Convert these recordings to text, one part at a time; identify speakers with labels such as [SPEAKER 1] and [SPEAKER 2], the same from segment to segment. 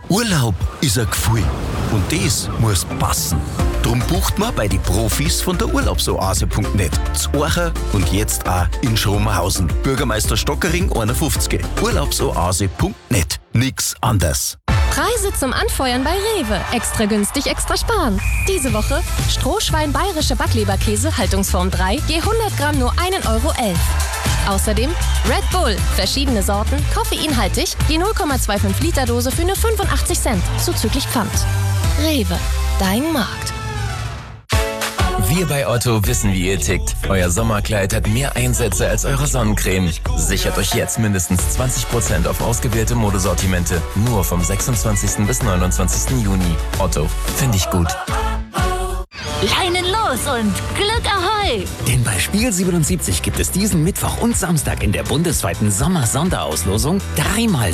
[SPEAKER 1] Urlaub ist ein Gefühl und das muss passen. Drum bucht man bei den Profis von der Urlaubsoase.net. Z Orcha und jetzt auch in Schromenhausen. Bürgermeister Stockering 51. Urlaubsoase.net. Nix anders.
[SPEAKER 2] Preise zum Anfeuern bei Rewe. Extra günstig, extra sparen. Diese Woche Strohschwein bayerische Backleberkäse, Haltungsform 3, je 100 Gramm nur 1,11 Euro. Außerdem Red Bull, verschiedene Sorten, koffeinhaltig, je 0,25 Liter Dose für nur 85 Cent, zuzüglich Pfand. Rewe, dein Markt.
[SPEAKER 3] Wir bei Otto wissen, wie ihr tickt. Euer Sommerkleid hat mehr Einsätze als eure Sonnencreme. Sichert euch jetzt mindestens 20% auf ausgewählte Modesortimente. Nur vom 26. bis 29. Juni. Otto, finde ich gut.
[SPEAKER 4] Leinen los und Glück Ahoi!
[SPEAKER 5] Denn bei Spiel 77 gibt es diesen Mittwoch und Samstag in der bundesweiten Sommer-Sonderauslosung 3 mal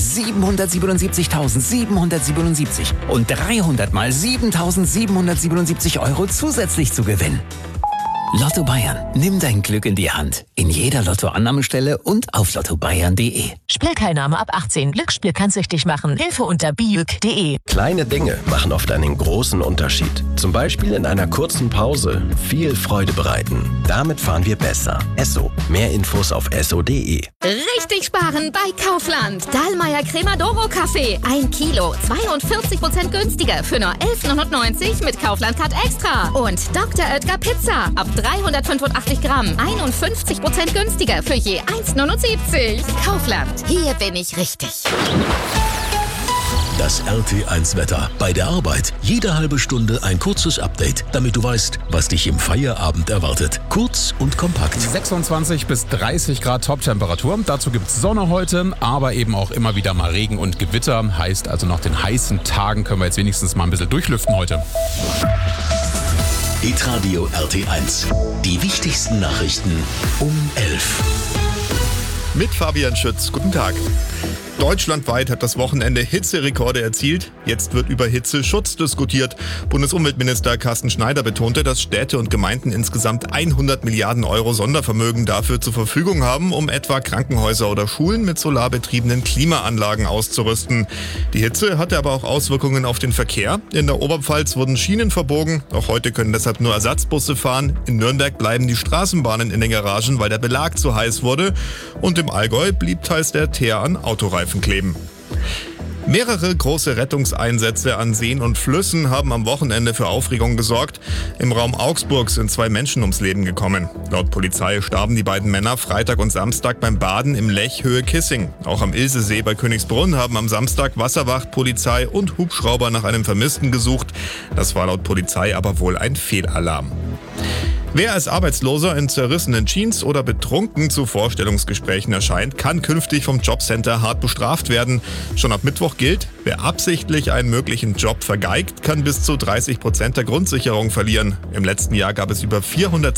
[SPEAKER 5] 777.777 und 300 mal 7.777 Euro zusätzlich zu gewinnen. Lotto Bayern. Nimm dein Glück in die Hand. In jeder Lottoannahmestelle und auf lottobayern.de.
[SPEAKER 4] Spielteilnahme ab 18. Glücksspiel kann süchtig machen. Hilfe unter biüg.de.
[SPEAKER 6] Kleine Dinge machen oft einen großen Unterschied. Zum Beispiel in einer kurzen Pause viel Freude bereiten. Damit fahren wir besser. Esso. Mehr Infos auf esso.de.
[SPEAKER 7] Richtig sparen bei Kaufland. Dahlmeier Cremadoro Kaffee. 1 Kilo. 42% günstiger für nur 11,99 mit Kaufland Card Extra. Und Dr. Oetker Pizza. Ab 385 Gramm. 51% günstiger für je 1,79. Kaufland. Hier bin ich richtig.
[SPEAKER 8] Das RT1-Wetter. Bei der Arbeit jede halbe Stunde ein kurzes Update, damit du weißt, was dich im Feierabend erwartet. Kurz und kompakt.
[SPEAKER 9] 26 bis 30 Grad Toptemperatur. Dazu gibt's Sonne heute, aber eben auch immer wieder mal Regen und Gewitter. Heißt also, nach den heißen Tagen können wir jetzt wenigstens mal ein bisschen durchlüften heute.
[SPEAKER 8] Hitradio RT1. Die wichtigsten Nachrichten um 11.
[SPEAKER 10] Mit Fabian Schütz. Guten Tag. Deutschlandweit hat das Wochenende Hitzerekorde erzielt. Jetzt wird über Hitzeschutz diskutiert. Bundesumweltminister Carsten Schneider betonte, dass Städte und Gemeinden insgesamt 100 Milliarden Euro Sondervermögen dafür zur Verfügung haben, um etwa Krankenhäuser oder Schulen mit solarbetriebenen Klimaanlagen auszurüsten. Die Hitze hatte aber auch Auswirkungen auf den Verkehr. In der Oberpfalz wurden Schienen verbogen. Auch heute können deshalb nur Ersatzbusse fahren. In Nürnberg bleiben die Straßenbahnen in den Garagen, weil der Belag zu heiß wurde. Und im Allgäu blieb teils der Teer an Autoreifen kleben. Mehrere große Rettungseinsätze an Seen und Flüssen haben am Wochenende für Aufregung gesorgt. Im Raum Augsburg sind 2 Menschen ums Leben gekommen. Laut Polizei starben die beiden Männer Freitag und Samstag beim Baden im Lech Höhe Kissing. Auch am Ilsesee bei Königsbrunn haben am Samstag Wasserwacht, Polizei und Hubschrauber nach einem Vermissten gesucht. Das war laut Polizei aber wohl ein Fehlalarm. Wer als Arbeitsloser in zerrissenen Jeans oder betrunken zu Vorstellungsgesprächen erscheint, kann künftig vom Jobcenter hart bestraft werden. Schon ab Mittwoch gilt, wer absichtlich einen möglichen Job vergeigt, kann bis zu 30% der Grundsicherung verlieren. Im letzten Jahr gab es über 400